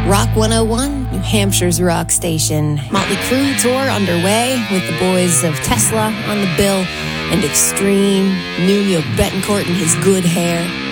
Rock 101, New Hampshire's rock station. Motley Crue tour underway with the boys of Tesla on the bill and Extreme, new Neil Betancourt and his good hair.